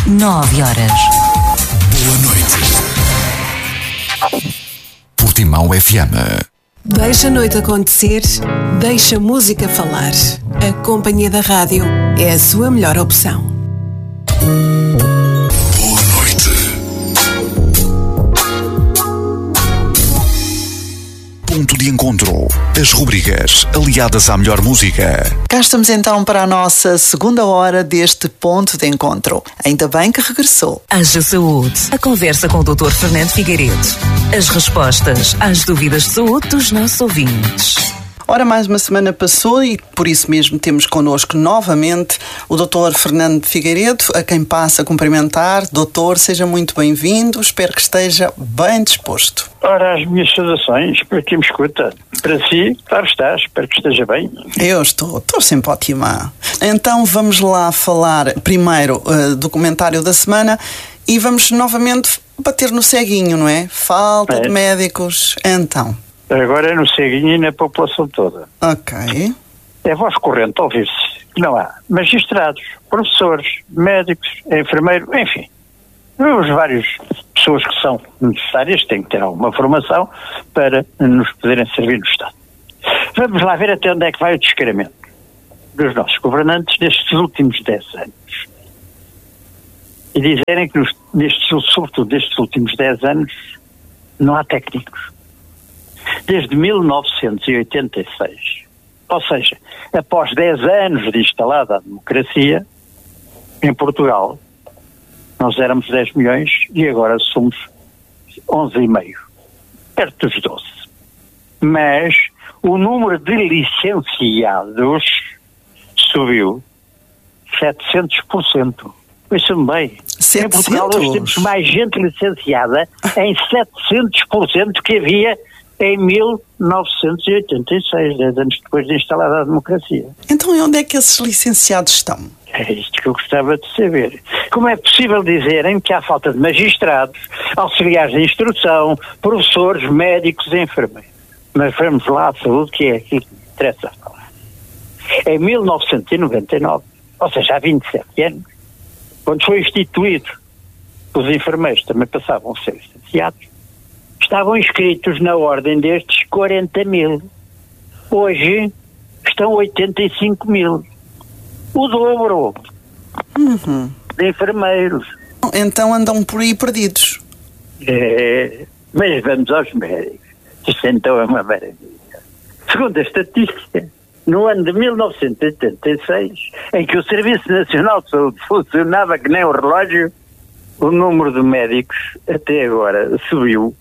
9 horas. Boa noite. Portimão FM. Deixa a noite acontecer, deixa a música falar. A companhia da rádio é a sua melhor opção. Boa noite. Ponto de encontro. As rubricas aliadas à melhor música. Cá estamos então para a nossa segunda hora deste ponto de encontro. Ainda bem que regressou. Haja Saúde. A conversa com o Dr. Fernando Figueiredo. As respostas às dúvidas de saúde dos nossos ouvintes. Ora, mais uma semana passou e por isso mesmo temos connosco novamente o Dr. Fernando Figueiredo, a quem passa a cumprimentar. Doutor, seja muito bem-vindo, espero que esteja bem disposto. Ora, as minhas saudações para quem me escuta. Para si, claro está, espero que esteja bem. Eu estou sempre ótima. Então vamos lá falar primeiro do comentário da semana e vamos novamente bater no ceguinho, não é? Falta de médicos, então... Agora é no ceguinho e na população toda. Ok. É voz corrente ouvir-se que não há magistrados, professores, médicos, enfermeiros, enfim. Os várias pessoas que são necessárias têm que ter alguma formação para nos poderem servir no Estado. Vamos lá ver até onde é que vai o descaramento dos nossos governantes nestes últimos 10 anos. E dizerem que sobretudo nestes últimos 10 anos não há técnicos. Desde 1986, ou seja, após 10 anos de instalada a democracia, em Portugal, nós éramos 10 milhões e agora somos 11,5, perto dos 12. Mas o número de licenciados subiu 700%. Ouçam bem, 700? Em Portugal nós temos mais gente licenciada em 700% que havia em 1986, 10 anos depois de instalada a democracia. Então, e onde é que esses licenciados estão? É isto que eu gostava de saber. Como é possível dizerem que há falta de magistrados, auxiliares de instrução, professores, médicos e enfermeiros? Mas vamos lá à saúde, que é aquilo que me interessa falar. Em 1999, ou seja, há 27 anos, quando foi instituído, os enfermeiros também passavam a ser licenciados, estavam inscritos na ordem destes 40 mil. Hoje estão 85 mil. O dobro de enfermeiros. Então andam por aí perdidos. Mas vamos aos médicos. Isto então é uma maravilha. Segundo a estatística, no ano de 1986, em que o Serviço Nacional de Saúde funcionava que nem um relógio, o número de médicos até agora subiu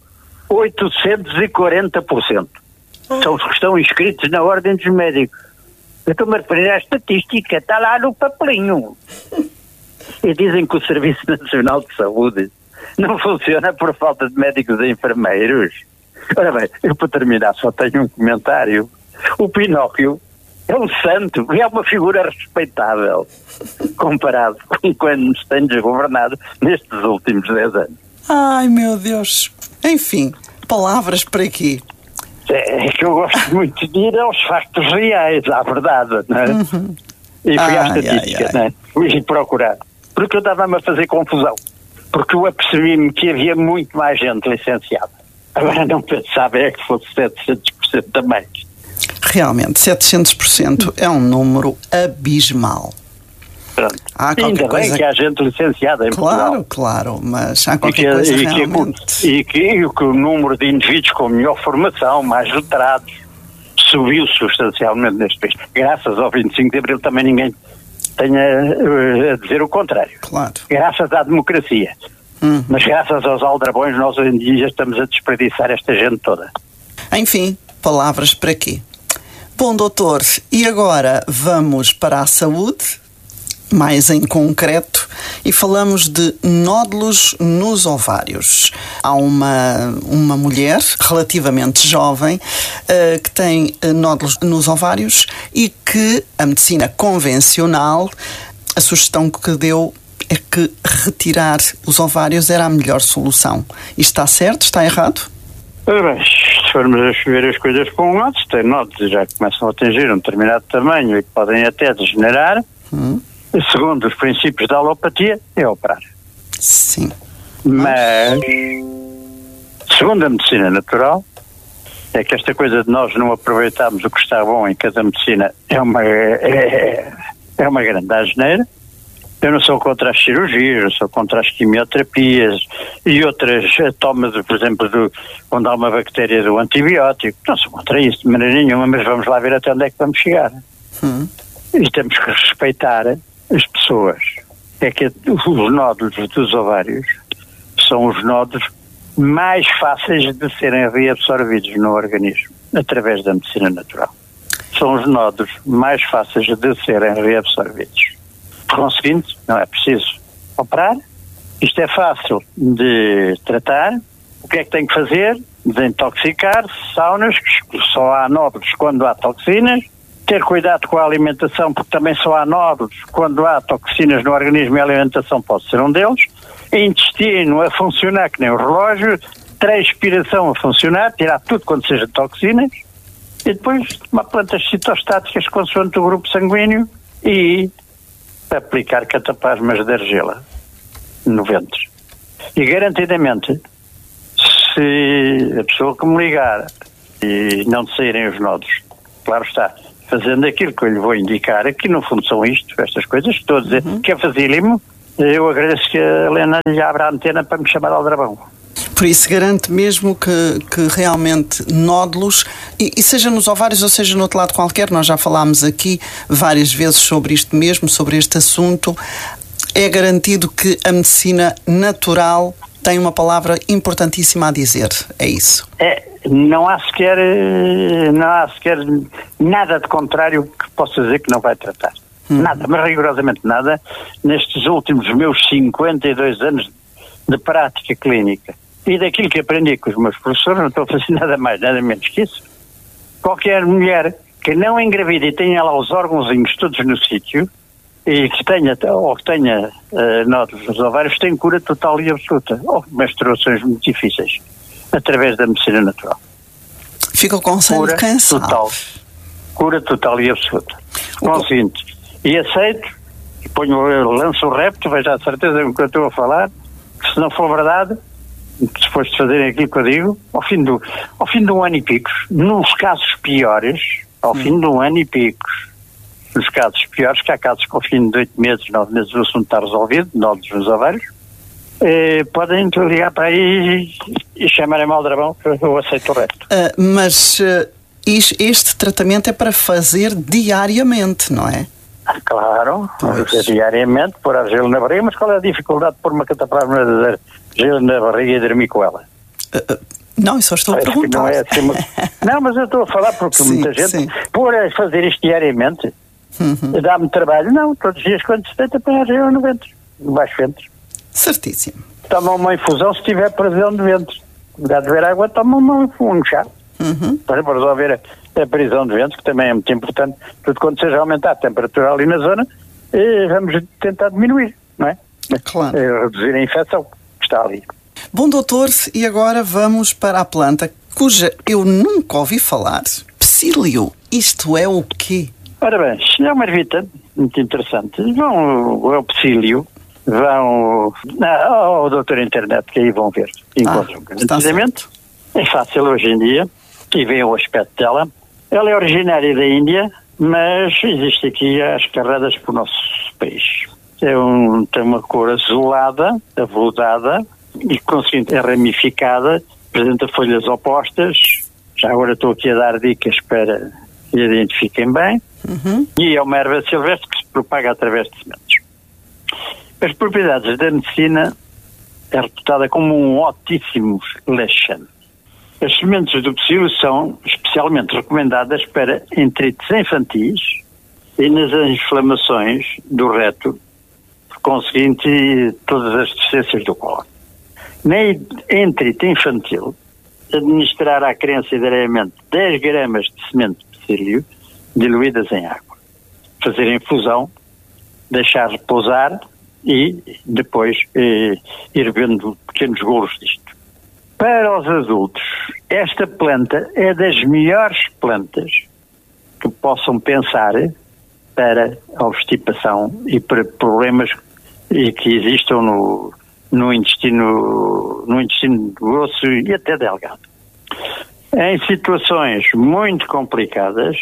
840%. São os que estão inscritos na ordem dos médicos. Eu estou-me a referir à estatística, está lá no papelinho. E dizem que o Serviço Nacional de Saúde não funciona por falta de médicos e enfermeiros. Ora bem, eu para terminar só tenho um comentário. O Pinóquio é um santo, é uma figura respeitável, comparado com quando nos temos governado nestes últimos 10 anos. Ai, meu Deus. Enfim, palavras para quê? É que eu gosto muito de ir aos factos reais, à verdade, não é? E fui à estatística, não é? Fui procurar. Porque eu estava-me a fazer confusão. Porque eu apercebi-me que havia muito mais gente licenciada. Agora não pensava é que fosse 700% também. Realmente, 700% é um número abismal. Pronto. Há qualquer ainda coisa... bem que há gente licenciada em Portugal. Claro, mas há qualquer coisa realmente... E que o número de indivíduos com melhor formação, mais letrados, subiu substancialmente neste país. Graças ao 25 de Abril também ninguém tenha a dizer o contrário. Claro. Graças à democracia. Mas graças aos aldrabões nós hoje em dia estamos a desperdiçar esta gente toda. Enfim, palavras para quê? Bom, doutor, e agora vamos para a saúde, mais em concreto, e falamos de nódulos nos ovários. Há uma mulher relativamente jovem que tem nódulos nos ovários e que a medicina convencional, a sugestão que deu é que retirar os ovários era a melhor solução. Isto está certo? Está errado? Ora bem, se formos a ver as coisas com nódulos, tem nódulos e já começam a atingir um determinado tamanho e podem até degenerar. segundo os princípios da alopatia, é operar. Sim. Mas, segundo a medicina natural, é que esta coisa de nós não aproveitarmos o que está bom em cada medicina é uma grande asneira. Eu não sou contra as cirurgias, eu sou contra as quimioterapias e outras tomas, por exemplo, quando há uma bactéria do antibiótico. Não sou contra isso de maneira nenhuma, mas vamos lá ver até onde é que vamos chegar. E temos que respeitar as pessoas. É que os nódulos dos ovários são os nódulos mais fáceis de serem reabsorvidos no organismo, através da medicina natural. São os nódulos mais fáceis de serem reabsorvidos. Por conseguinte, não é preciso operar. Isto é fácil de tratar. O que é que tem que fazer? Desintoxicar, saunas, que só há nódulos quando há toxinas. Ter cuidado com a alimentação, porque também só há nódulos quando há toxinas no organismo, e a alimentação pode ser um deles. Intestino a funcionar que nem o relógio. Transpiração a funcionar, tirar tudo quando seja toxinas. E depois uma plantas citostáticas consoante o grupo sanguíneo e aplicar cataplasmas de argila no ventre. E garantidamente, se a pessoa que me ligar e não saírem os nódulos, claro está, fazendo aquilo que eu lhe vou indicar, aqui no fundo são estas coisas que estou a dizer, que é facílimo, eu agradeço que a Helena lhe abra a antena para me chamar aldrabão. Por isso garante mesmo que realmente nódulos, e seja nos ovários ou seja no outro lado qualquer, nós já falámos aqui várias vezes sobre isto mesmo, sobre este assunto, é garantido que a medicina natural tem uma palavra importantíssima a dizer, é isso? Não há sequer nada de contrário que possa dizer que não vai tratar. Nada, mas rigorosamente nada, nestes últimos meus 52 anos de prática clínica. E daquilo que aprendi com os meus professores, não estou a fazer nada mais, nada menos que isso. Qualquer mulher que não engravide e tenha lá os órgãozinhos todos no sítio, e que tenha nódulos nos ovários, tem cura total e absoluta. Ou menstruações muito difíceis, através da medicina natural. Fica com sangue cansado. Cura total e absoluta. Conseguinte. E aceito, lanço o repto, veja a certeza com que eu estou a falar, que se não for verdade, depois de fazerem aquilo que eu digo, ao fim de um ano e picos, nos casos piores, fim de um ano e picos, nos casos piores, que há casos que ao fim de 8 meses, 9 meses o assunto está resolvido, nódulos nos ovários, podem ligar para aí e chamarem-me aldrabão, que eu aceito o resto. Mas este tratamento é para fazer diariamente, não é? Claro, diariamente, pôr argila na barriga, mas qual é a dificuldade de pôr uma cataplasma de argila na barriga e dormir com ela? Não, eu só estou a perguntar. Não, não, mas eu estou a falar porque muita gente, por fazer isto diariamente, dá-me trabalho. Não, todos os dias quando se deita põe argila no ventre, no baixo ventre. Certíssimo. Toma uma infusão se tiver prisão de ventre. Dá de ver água, toma um chá. Para resolver a prisão de ventre, que também é muito importante. Tudo quando seja aumentar a temperatura ali na zona, vamos tentar diminuir, não é? Claro. Reduzir a infecção que está ali. Bom, doutor, e agora vamos para a planta cuja eu nunca ouvi falar. Psyllio. Isto é o quê? Ora bem, isto é uma ervita muito interessante. Vão ao Psyllio, vão ao doutor internet, que aí vão ver. Encontram garantidamente. É fácil hoje em dia. E veem o aspecto dela. Ela é originária da Índia, mas existe aqui às carradas para o nosso país. Tem uma cor azulada, aveludada, e conseguinte é ramificada, apresenta folhas opostas. Já agora estou aqui a dar dicas para que identifiquem bem. E é uma erva silvestre que se propaga através de sementes. As propriedades da medicina é reputada como um ótimo laxante. As sementes do psyllio são especialmente recomendadas para enterites infantis e nas inflamações do reto, por conseguinte todas as deficiências do cólon. Na enterite infantil, administrar à criança diariamente 10 gramas de semente de psyllio diluídas em água. Fazer a infusão, deixar repousar e depois ir bebendo pequenos golos disto. Para os adultos, esta planta é das melhores plantas que possam pensar para a obstipação e para problemas que existam no intestino grosso e até delgado. Em situações muito complicadas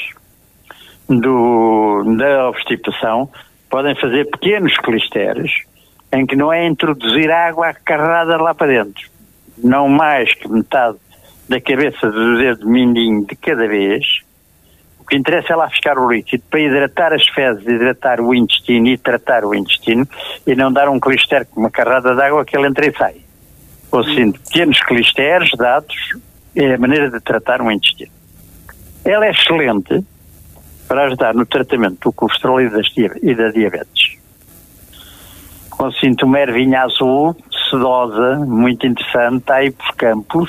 da obstipação, podem fazer pequenos clisteres em que não é introduzir água acarrada lá para dentro. Não mais que metade da cabeça do dedo mindinho de cada vez. O que interessa é lá ficar o líquido para hidratar as fezes, hidratar o intestino e tratar o intestino, e não dar um clister com uma carrada de água que ele entra e sai. Ou seja, pequenos clisteres dados é a maneira de tratar um intestino. Ela é excelente para ajudar no tratamento do colesterol e da diabetes. Consinto uma ervinha azul, sedosa, muito interessante, está aí por campos.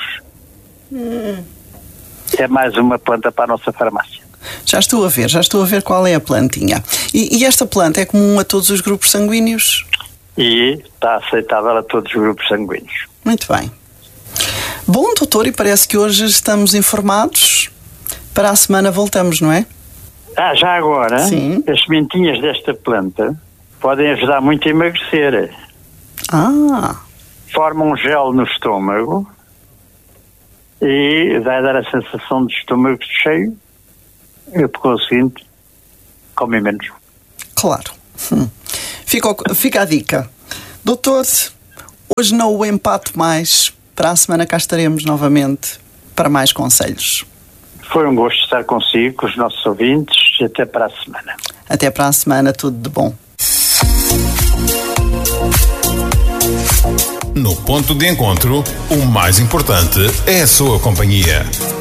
É mais uma planta para a nossa farmácia. Já estou a ver qual é a plantinha. E esta planta é comum a todos os grupos sanguíneos? E está aceitável a todos os grupos sanguíneos. Muito bem. Bom, doutor, e parece que hoje estamos informados. Para a semana voltamos, não é? Já agora, sim, as sementinhas desta planta podem ajudar muito a emagrecer. Formam um gel no estômago e vai dar a sensação de estômago cheio. E por conseguinte, come menos. Claro. Fica a dica. Doutor, hoje não o empato mais. Para a semana cá estaremos novamente para mais conselhos. Foi um gosto estar consigo, com os nossos ouvintes, e até para a semana. Até para a semana, tudo de bom. No ponto de encontro, o mais importante é a sua companhia.